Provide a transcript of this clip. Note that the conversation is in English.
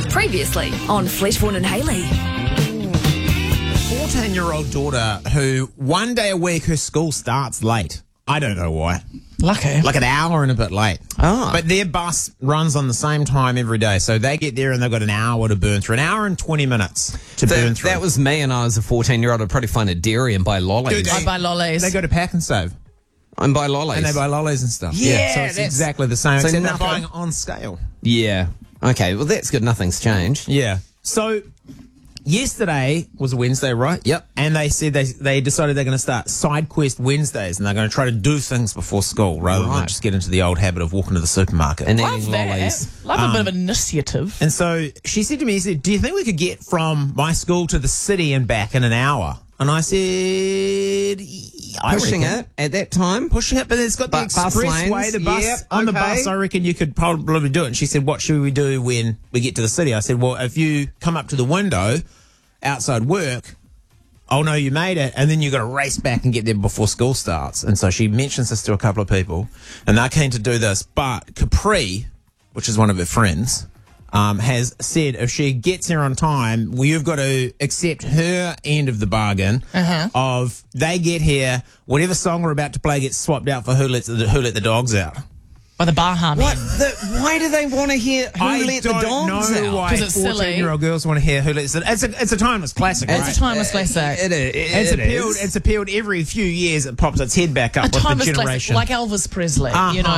Previously on Fleshborn and Haley. 14-year-old daughter who one day a week her school starts late. I don't know why. Lucky. Like an hour and a bit late. Oh. But their bus runs on the same time every day. So they get there and they've got an hour to burn through. An hour and 20 minutes to burn through. That was me, and I was a 14-year-old. I'd probably find a dairy and buy lollies. Dude, I buy lollies. They go to Pack and Save. And buy lollies. And they buy lollies and stuff. Yeah, So it's that's- exactly the same. so Except they're nothing- buying on scale. Yeah. Okay, well, that's good. Nothing's changed. Yeah. So yesterday was a Wednesday, right? Yep. And they said they decided they're going to start side quest Wednesdays and they're going to try to do things before school rather than Right. just get into the old habit of walking to the supermarket. And Love eating that. lollies. Love a bit of initiative. And so she said to me, do you think we could get from my school to the city and back in an hour? And I said, I Pushing reckon. it at that time. Pushing it, but it's got the Bus expressway, lanes, the bus. yep, On the okay. bus, I reckon you could probably do it. And she said, what should we do when we get to the city? I said, well, if you come up to the window outside work, I'll know you made it, and then you've got to race back and get there before school starts. And so she mentions this to a couple of people, and they're keen to do this. But Capri, which is one of her friends, has said if she gets here on time, well, you've got to accept her end of the bargain of they get here, whatever song we're about to play gets swapped out for who let the dogs out. By the Baha What? men. Why do they want to hear Who Let the Dogs know Out? why 'Cause it's silly. 14-year-old girls want to hear Who Let the It's a timeless classic, right? It's a timeless classic. It's appealed every few years. It pops its head back up A with the timeless generation. classic, like Elvis Presley, Uh-huh. you know.